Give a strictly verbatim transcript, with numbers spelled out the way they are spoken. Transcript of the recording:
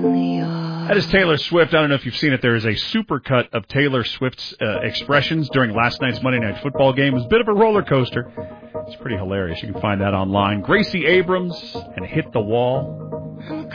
That is Taylor Swift. I don't know if you've seen it. There is a supercut of Taylor Swift's uh, expressions during last night's Monday Night Football game. It was a bit of a roller coaster. It's pretty hilarious. You can find that online. Gracie Abrams and Hit the Wall.